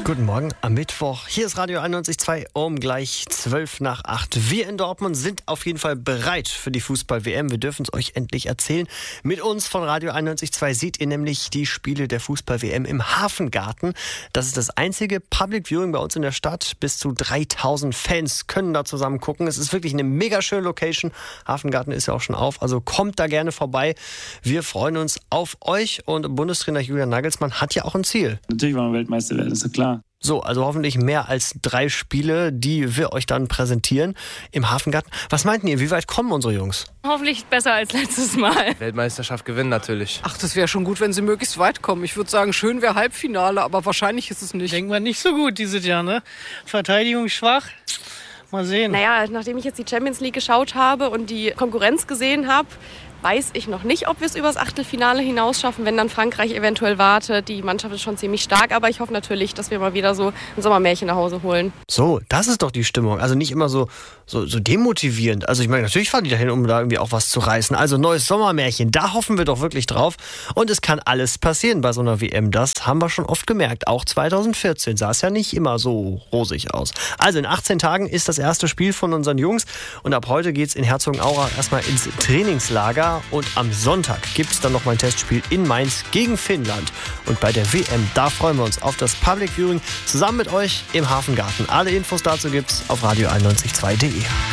Guten Morgen am Mittwoch. Hier ist Radio 91.2 um gleich 7:55. Wir in Dortmund sind auf jeden Fall bereit für die Fußball-WM. Wir dürfen es euch endlich erzählen. Mit uns von Radio 91.2 seht ihr nämlich die Spiele der Fußball-WM im Hafengarten. Das ist das einzige Public Viewing bei uns in der Stadt. Bis zu 3000 Fans können da zusammen gucken. Es ist wirklich eine mega schöne Location. Hafengarten ist ja auch schon auf, also kommt da gerne vorbei. Wir freuen uns auf euch und Bundestrainer Julian Nagelsmann hat ja auch ein Ziel. Natürlich wollen wir Weltmeister werden, ist ja klar. So, also hoffentlich mehr als 3 Spiele, die wir euch dann präsentieren im Hafengarten. Was meinten ihr, wie weit kommen unsere Jungs? Hoffentlich besser als letztes Mal. Weltmeisterschaft gewinnen natürlich. Ach, das wäre schon gut, wenn sie möglichst weit kommen. Ich würde sagen, schön wäre Halbfinale, aber wahrscheinlich ist es nicht. Denken wir nicht so gut dieses Jahr, ne? Verteidigung schwach. Mal sehen. Naja, nachdem ich jetzt die Champions League geschaut habe und die Konkurrenz gesehen habe, weiß ich noch nicht, ob wir es übers Achtelfinale hinaus schaffen, wenn dann Frankreich eventuell wartet. Die Mannschaft ist schon ziemlich stark, aber ich hoffe natürlich, dass wir mal wieder so ein Sommermärchen nach Hause holen. So, das ist doch die Stimmung. Also nicht immer so demotivierend. Also ich meine, natürlich fahren die dahin, um da irgendwie auch was zu reißen. Also neues Sommermärchen, da hoffen wir doch wirklich drauf. Und es kann alles passieren bei so einer WM. Das haben wir schon oft gemerkt. Auch 2014 sah es ja nicht immer so rosig aus. Also in 18 Tagen ist das erste Spiel von unseren Jungs. Und ab heute geht's in Herzogenaurach erstmal ins Trainingslager. Und am Sonntag gibt es dann noch mal ein Testspiel in Mainz gegen Finnland. Und bei der WM, da freuen wir uns auf das Public Viewing zusammen mit euch im Hafengarten. Alle Infos dazu gibt's auf radio91.2.de.